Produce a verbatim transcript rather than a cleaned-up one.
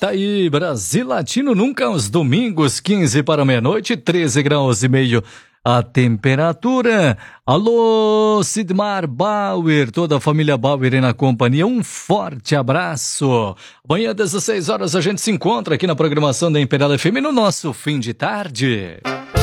Tá aí, Brasil Latino nunca aos domingos, quinze para meia-noite, treze graus e meio a temperatura. Alô, Sidmar Bauer, toda a família Bauer na companhia, um forte abraço. Amanhã, dezesseis horas, a gente se encontra aqui na programação da Imperial F M no nosso fim de tarde.